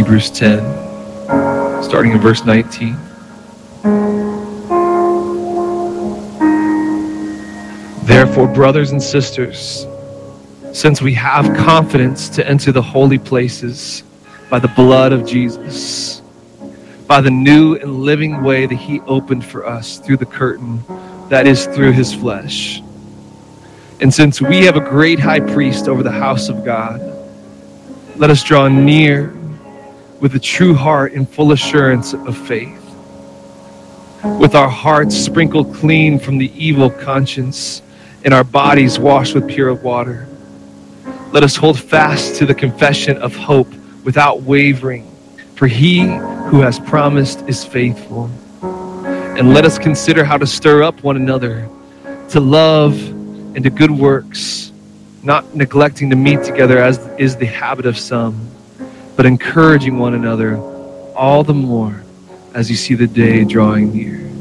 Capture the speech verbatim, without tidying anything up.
Hebrews ten, starting in verse nineteen. Therefore, brothers and sisters, since we have confidence to enter the holy places by the blood of Jesus, by the new and living way that he opened for us through the curtain, that is through his flesh. And since we have a great high priest over the house of God, let us draw near with a true heart and full assurance of faith, with our hearts sprinkled clean from the evil conscience and our bodies washed with pure water. Let us hold fast to the confession of hope without wavering, for he who has promised is faithful. And let us consider how to stir up one another to love and to good works, not neglecting to meet together as is the habit of some, but encouraging one another all the more as you see the day drawing near.